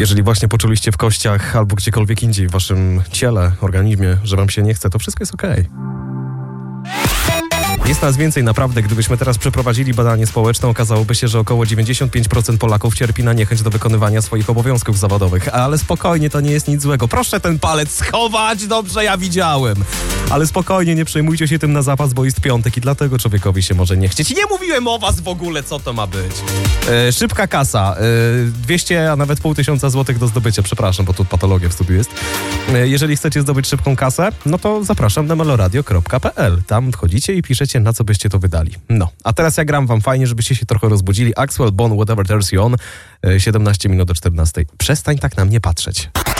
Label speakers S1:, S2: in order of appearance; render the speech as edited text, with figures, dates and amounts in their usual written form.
S1: Jeżeli właśnie poczuliście w kościach albo gdziekolwiek indziej w waszym ciele, organizmie, że wam się nie chce, to wszystko jest okej. Jest nas więcej naprawdę. Gdybyśmy teraz przeprowadzili badanie społeczne, okazałoby się, że około 95% Polaków cierpi na niechęć do wykonywania swoich obowiązków zawodowych. Ale spokojnie, to nie jest nic złego. Proszę ten palec schować, dobrze, ja widziałem. Ale spokojnie, nie przejmujcie się tym na zapas, bo jest piątek i dlatego człowiekowi się może nie chcieć. Nie mówiłem o was w ogóle, co to ma być. Szybka kasa. 200, a nawet 500 złotych do zdobycia. Przepraszam, bo tu patologia w studiu jest. Jeżeli chcecie zdobyć szybką kasę, no to zapraszam na meloradio.pl. Tam wchodzicie i piszecie, na co byście to wydali. No, a teraz ja gram wam fajnie, żebyście się trochę rozbudzili. Axwell Bone, Whatever Turns You On. 17 minut do 14. Przestań tak na mnie patrzeć.